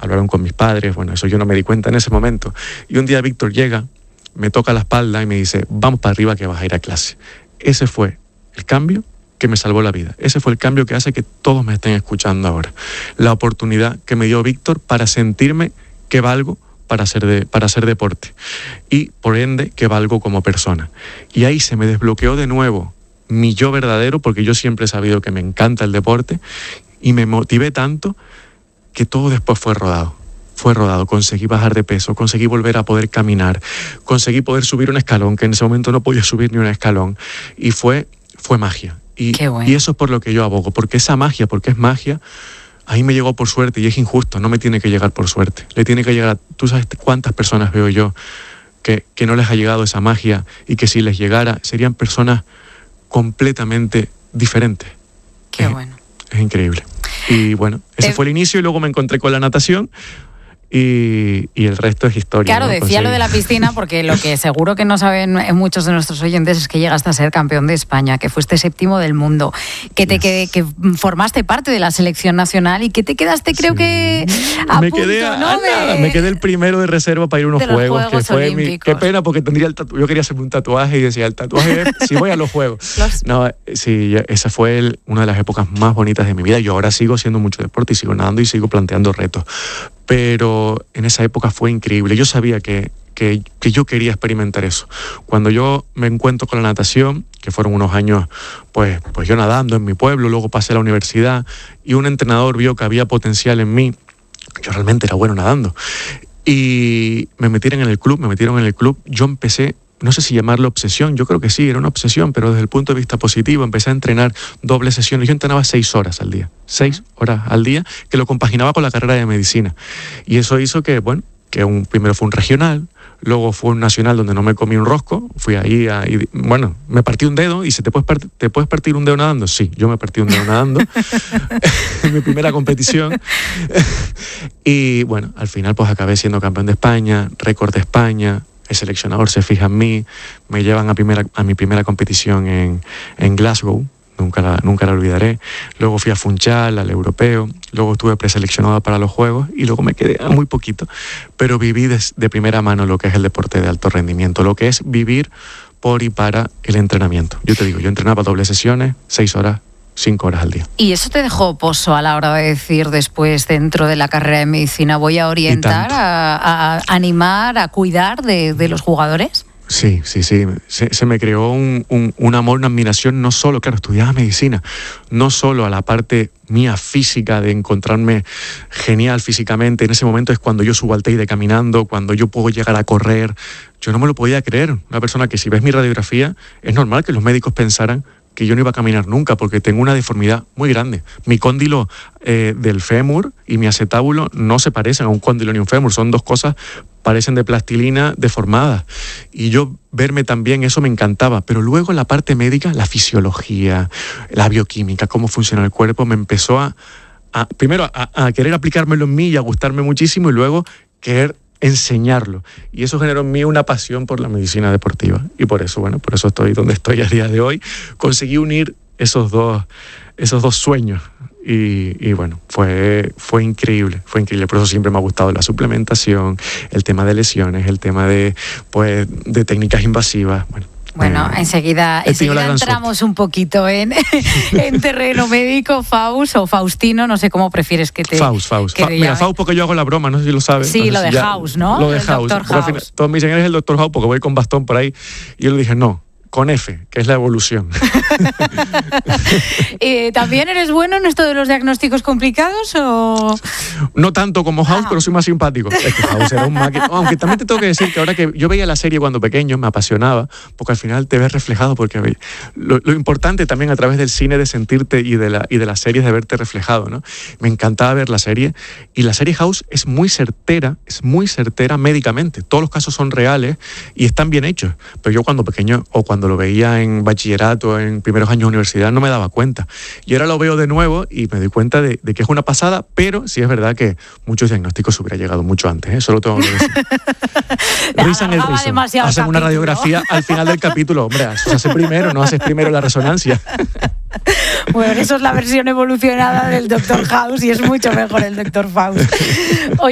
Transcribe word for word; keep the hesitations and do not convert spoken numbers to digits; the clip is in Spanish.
hablaron con mis padres, bueno, eso yo no me di cuenta en ese momento. Y un día Víctor llega, me toca la espalda y me dice, vamos para arriba que vas a ir a clase. Ese fue el cambio que me salvó la vida. Ese fue el cambio que hace que todos me estén escuchando ahora. La oportunidad que me dio Víctor para sentirme que valgo para hacer, de, para hacer deporte. Y, por ende, que valgo como persona. Y ahí se me desbloqueó de nuevo mi yo verdadero, porque yo siempre he sabido que me encanta el deporte, y me motivé tanto que todo después fue rodado. Fue rodado. Conseguí bajar de peso, conseguí volver a poder caminar, conseguí poder subir un escalón, que en ese momento no podía subir ni un escalón. Y fue, fue magia. Y, bueno. y eso es por lo que yo abogo, porque esa magia, porque es magia, ahí me llegó por suerte y es injusto, no me tiene que llegar por suerte. Le tiene que llegar a... ¿Tú sabes cuántas personas veo yo que, que no les ha llegado esa magia y que si les llegara serían personas completamente diferentes? Qué es, bueno. Es increíble. Y bueno, ese Te... fue el inicio y luego me encontré con la natación. Y, y el resto es historia. Claro, ¿no? decía Conseguí. Lo de la piscina porque lo que seguro que no saben muchos de nuestros oyentes es que llegaste a ser campeón de España, que fuiste séptimo del mundo, que te yes. que, que formaste parte de la selección nacional y que te quedaste, creo sí. que a me punto, quedé a, ¿no? a nada, de... me quedé el primero de reserva para ir a unos de los juegos, Juegos que fue mi, qué pena porque tendría el tatu- yo quería hacerme un tatuaje y decía el tatuaje es, si voy a los juegos. Los... No, sí, esa fue el, una de las épocas más bonitas de mi vida. Yo ahora sigo haciendo mucho deporte y sigo nadando y sigo planteando retos. Pero en esa época fue increíble. Yo sabía que, que, que yo quería experimentar eso. Cuando yo me encuentro con la natación, que fueron unos años, pues, pues yo nadando en mi pueblo, luego pasé a la universidad y un entrenador vio que había potencial en mí. Yo realmente era bueno nadando. Y me metieron en el club, me metieron en el club. Yo empecé, no sé si llamarlo obsesión, yo creo que sí, era una obsesión, pero desde el punto de vista positivo empecé a entrenar dobles sesiones. Yo entrenaba seis horas al día, seis horas al día, que lo compaginaba con la carrera de medicina. Y eso hizo que, bueno, que un, primero fue un regional, luego fue un nacional donde no me comí un rosco, fui ahí, a, y, bueno, me partí un dedo, y ¿se te puedes, part- ¿te puedes partir un dedo nadando? Sí, yo me partí un dedo nadando, en mi primera competición. Y bueno, al final pues acabé siendo campeón de España, récord de España. El seleccionador se fija en mí, me llevan a, primera, a mi primera competición en, en Glasgow, nunca la, nunca la olvidaré. Luego fui a Funchal, al europeo, luego estuve preseleccionado para los Juegos y luego me quedé a muy poquito, pero viví de, de primera mano lo que es el deporte de alto rendimiento, lo que es vivir por y para el entrenamiento. Yo te digo, yo entrenaba dobles sesiones, seis horas, cinco horas al día. ¿Y eso te dejó pozo a la hora de decir después, dentro de la carrera de medicina, voy a orientar, a, a animar, a cuidar de, de los jugadores? Sí, sí, sí. Se, se me creó un, un, un amor, una admiración, no solo, claro, estudiaba medicina, no solo a la parte mía física, de encontrarme genial físicamente. En ese momento es cuando yo subo al Teide caminando, cuando yo puedo llegar a correr. Yo no me lo podía creer. Una persona que, si ves mi radiografía, es normal que los médicos pensaran que yo no iba a caminar nunca, porque tengo una deformidad muy grande. Mi cóndilo eh, del fémur y mi acetábulo no se parecen a un cóndilo ni un fémur, son dos cosas, parecen de plastilina deformadas. Y yo verme también, eso me encantaba. Pero luego la parte médica, la fisiología, la bioquímica, cómo funciona el cuerpo, me empezó a, a primero a, a querer aplicármelo en mí y a gustarme muchísimo, y luego querer enseñarlo. Y eso generó en mí una pasión por la medicina deportiva. Y por eso, bueno, por eso estoy donde estoy a día de hoy. Conseguí unir esos dos, esos dos sueños. Y, y bueno, fue, fue increíble, fue increíble. Por eso siempre me ha gustado la suplementación, el tema de lesiones, el tema de, pues, de técnicas invasivas. Bueno, Bueno, eh, enseguida, enseguida entramos un poquito en, en terreno médico. Faust o Faustino, no sé cómo prefieres que te Faust, Faust. que Fa- te Mira, llame. Faust porque yo hago la broma, no sé si lo sabes. Sí, Entonces, lo de ya, House, ¿no? Lo de El House. doctor Porque al final, House. todos me dicen, eres el doctor House porque voy con bastón por ahí. Y yo le dije, no, con F, que es la evolución. Eh, ¿También eres bueno en esto de los diagnósticos complicados o...? No tanto como House, Ah. pero soy más simpático. Es que House era un máquina. Aunque también te tengo que decir que ahora que yo veía la serie cuando pequeño, me apasionaba, porque al final te ves reflejado, porque lo, lo importante también a través del cine de sentirte y de la y de las series de verte reflejado, ¿no? Me encantaba ver la serie, y la serie House es muy certera, es muy certera médicamente. Todos los casos son reales y están bien hechos. Pero yo cuando pequeño, o cuando lo veía en bachillerato, en primeros años de universidad, no me daba cuenta. Y ahora lo veo de nuevo y me doy cuenta de, de que es una pasada, pero sí es verdad que muchos diagnósticos se hubiera llegado mucho antes, ¿eh? Eso lo tengo que decir. Risa en el Alargaba rizo. demasiado Hacen el una capítulo. radiografía al final del capítulo. Hombre, eso se hace primero, no haces primero la resonancia. Bueno, eso es la versión evolucionada del doctor House y es mucho mejor el doctor Faust. Oye,